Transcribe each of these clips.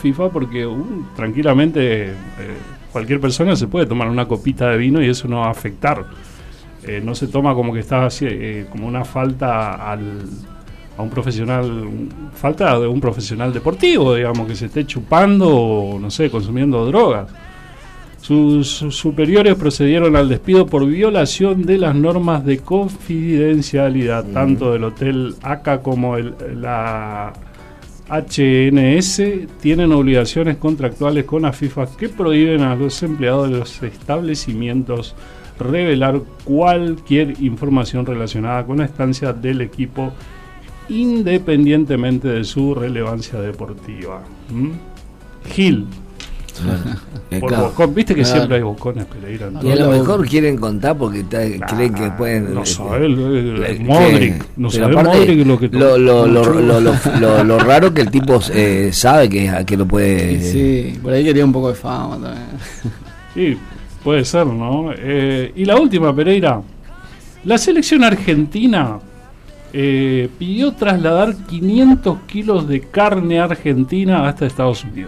FIFA porque tranquilamente cualquier persona se puede tomar una copita de vino y eso no va a afectar. No se toma como que está como una falta a un profesional, falta de un profesional deportivo, digamos, que se esté chupando o, no sé, consumiendo drogas. Sus superiores procedieron al despido por violación de las normas de confidencialidad, tanto del Hotel ACA como la HNS tienen obligaciones contractuales con la FIFA que prohíben a los empleados de los establecimientos revelar cualquier información relacionada con la estancia del equipo independientemente de su relevancia deportiva. Gil. Por Bocón, viste que siempre hay bocones, Pereira. Y a lo mejor quieren contar porque creen que pueden. No sabe Modric. No sabe Modric lo que lo raro que el tipo sabe que lo puede. Sí, por ahí quería un poco de fama también. Sí, puede ser, ¿no? Y la última, Pereira. La selección argentina pidió trasladar 500 kilos de carne argentina hasta Estados Unidos.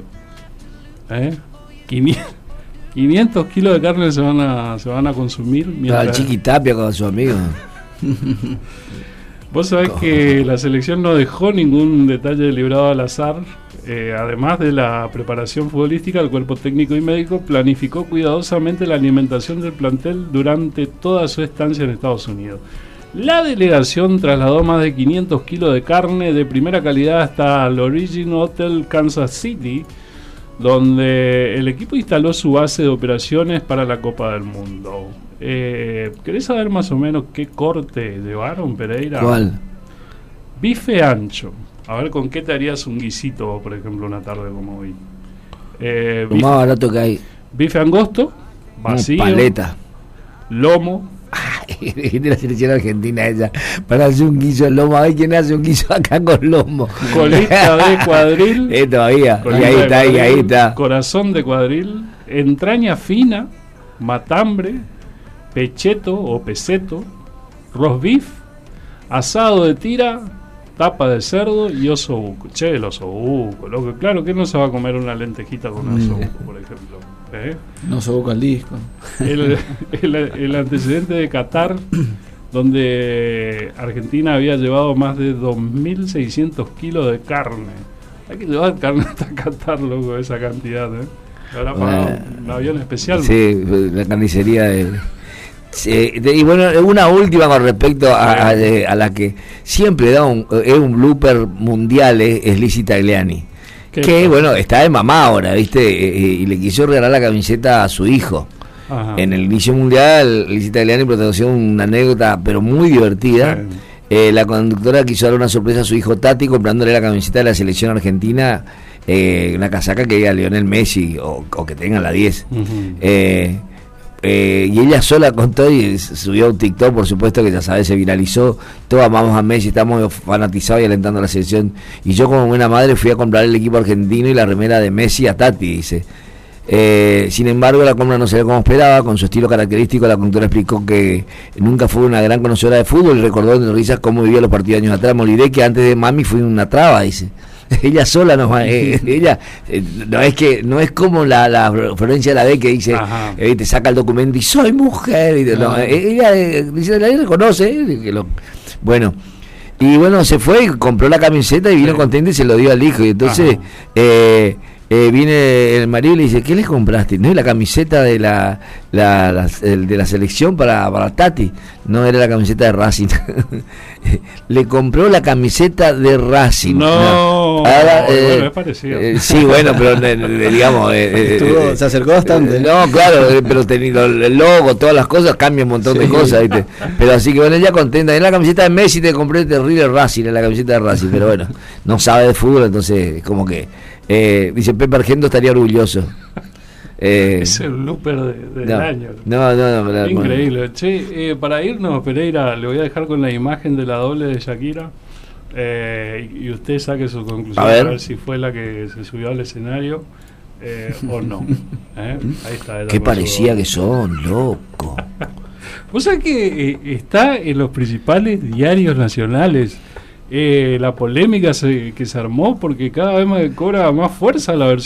500 kilos de carne se van a consumir. Mientras... Chiquitapia con su amigo. Vos sabés que la selección no dejó ningún detalle librado al azar. Además de la preparación futbolística, el cuerpo técnico y médico planificó cuidadosamente la alimentación del plantel durante toda su estancia en Estados Unidos. La delegación trasladó más de 500 kilos de carne de primera calidad hasta el Origin Hotel Kansas City, donde el equipo instaló su base de operaciones para la Copa del Mundo. ¿Querés saber más o menos qué corte llevaron, Pereira? ¿Cuál? Bife ancho. A ver, ¿con qué te harías un guisito, por ejemplo, una tarde como hoy? Lo más barato que hay. Bife angosto, vacío, paleta, lomo. De la selección argentina ella para hacer un guiso de lomo. A ver quién hace un guiso acá con lomo. Colita de cuadril. Todavía. Y ahí está. Corazón de cuadril. Entraña fina. Matambre. Pecheto o peseto. Roast beef. Asado de tira. Tapa de cerdo y osobuco. Che, el osobuco, loco. Claro que no se va a comer una lentejita con osobuco, por ejemplo. No osobuco al disco. El antecedente de Qatar, donde Argentina había llevado más de 2.600 kilos de carne. Hay que llevar carne hasta Qatar, loco, esa cantidad. Habrá pagado un avión especial. Sí, la carnicería de... y bueno, una última con respecto a la que siempre da un blooper mundial, es Lizzy Tagliani, que bueno, está de mamá ahora, ¿viste? Y le quiso regalar la camiseta a su hijo. Ajá. En el inicio mundial, Lizzy Tagliani protagonizó una anécdota pero muy divertida. La conductora quiso darle una sorpresa a su hijo Tati comprándole la camiseta de la selección argentina, una casaca que diga Lionel Messi o que tenga la 10. Uh-huh. Y ella sola contó y subió un TikTok, por supuesto, que ya sabes, se viralizó. Todos amamos a Messi, estamos fanatizados y alentando a la selección. Y yo, como buena madre, fui a comprar el equipo argentino y la remera de Messi a Tati, dice. Sin embargo, la compra no se ve como esperaba. Con su estilo característico, la conductora explicó que nunca fue una gran conocedora de fútbol y recordó entre risas cómo vivía los partidos años atrás. Moliré que antes de mami fui una traba, dice. Ella sola ella no es como la Florencia la D que dice, te saca el documento y soy mujer, ella dice, la reconoce bueno, y bueno, se fue, compró la camiseta y vino contenta y se lo dio al hijo. Y entonces viene el marido y le dice, ¿qué le compraste? No, es la camiseta de de la selección para Tati. No, era la camiseta de Racing. Le compró la camiseta de Racing. No, ahora, bueno, es parecido. Sí, bueno, pero digamos... se acercó bastante. No, claro, pero el logo, todas las cosas, cambia un montón de cosas, ¿viste? Pero así que bueno, ella contenta. En la camiseta de Messi te compré terrible Racing, en la camiseta de Racing, pero bueno, no sabe de fútbol, entonces como que... dice Pepe Argento estaría orgulloso. Es el blooper del año. No, increíble. Bueno. Che, para irnos, Pereira, le voy a dejar con la imagen de la doble de Shakira, y usted saque su conclusión a ver si fue la que se subió al escenario o no. Ahí está. Qué parecía que son, loco. Vos sabés que está en los principales diarios nacionales. La polémica que se armó porque cada vez cobra más fuerza la versión